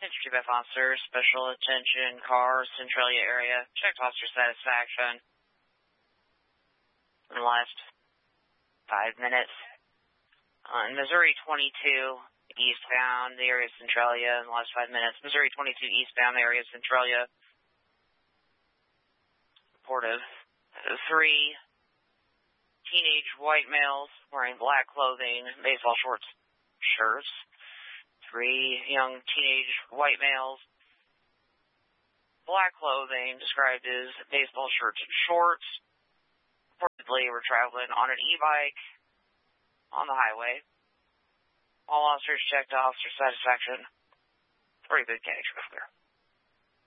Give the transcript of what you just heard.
Chief F. Officer, Special Attention, car, Centralia area. Checked officer satisfaction in the last 5 minutes. On Missouri 22, eastbound, the area of Centralia in the last 5 minutes. Missouri 22, eastbound, the area of Centralia. Reported 3 teenage white males wearing black clothing, baseball shorts, shirts. 3 young teenage white males, black clothing, described as baseball shirts and shorts. Reportedly were traveling on an e-bike on the highway. All officers checked officer satisfaction. 40 Big County Sheriff there.